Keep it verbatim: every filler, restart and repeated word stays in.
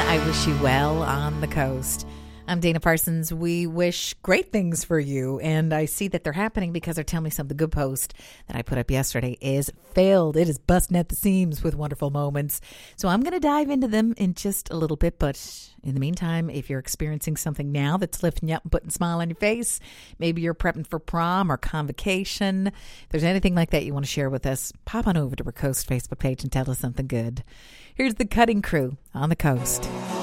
I wish you well on the coast. I'm Dana Parsons. We wish great things for you, and I see that they're happening because they're telling me some of the good post that I put up yesterday is filled. It is busting at the seams with wonderful moments. So I'm going to dive into them in just a little bit, but in the meantime, if you're experiencing something now that's lifting you up and putting a smile on your face, maybe you're prepping for prom or convocation, if there's anything like that you want to share with us, pop on over to our Coast Facebook page and tell us something good. Here's the Cutting Crew on the coast.